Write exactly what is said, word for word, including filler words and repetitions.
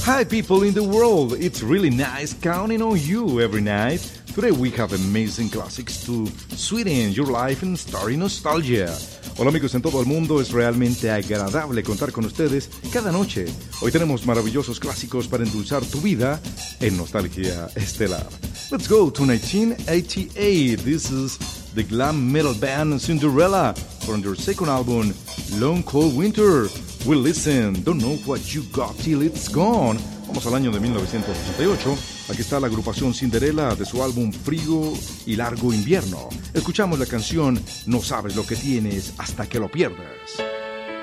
Hi people in the world, it's really nice counting on you every night. Today we have amazing classics to sweeten your life and starry nostalgia. Hola amigos en todo el mundo, es realmente agradable contar con ustedes cada noche. Hoy tenemos maravillosos clásicos para endulzar tu vida en nostalgia estelar. Let's go to nineteen eighty-eight. This is the glam metal band Cinderella from their second album, Long Cold Winter. We'll listen, Don't Know What You Got Till It's Gone. Vamos al año de mil novecientos ochenta y ocho. Aquí está la agrupación Cinderella de su álbum Frío y Largo Invierno. Escuchamos la canción No Sabes Lo Que Tienes Hasta Que Lo Pierdas.